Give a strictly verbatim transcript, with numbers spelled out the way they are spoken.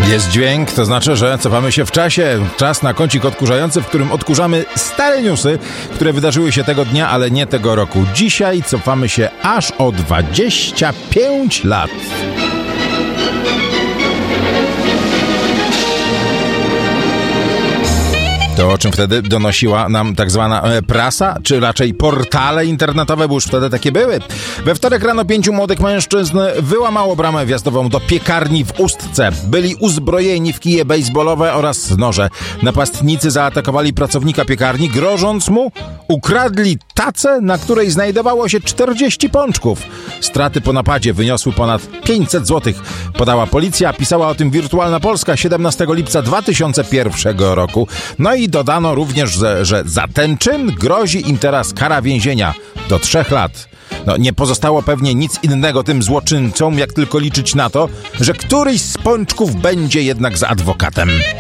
Jest dźwięk, to znaczy, że cofamy się w czasie. Czas na kącik odkurzający, w którym odkurzamy stare newsy, które wydarzyły się tego dnia, ale nie tego roku. Dzisiaj cofamy się aż o dwadzieścia pięć lat. To, o czym wtedy donosiła nam tak zwana prasa, czy raczej portale internetowe, bo już wtedy takie były. We wtorek rano pięciu młodych mężczyzn wyłamało bramę wjazdową do piekarni w Ustce. Byli uzbrojeni w kije bejsbolowe oraz noże. Napastnicy zaatakowali pracownika piekarni, grożąc mu, ukradli tacę, na której znajdowało się czterdzieści pączków. Straty po napadzie wyniosły ponad pięćset złotych, podała policja. Pisała o tym Wirtualna Polska siedemnastego lipca dwa tysiące pierwszego roku. No i dodano również, że, że za ten czyn grozi im teraz kara więzienia do trzech lat. No, nie pozostało pewnie nic innego tym złoczyńcom, jak tylko liczyć na to, że któryś z pączków będzie jednak z adwokatem.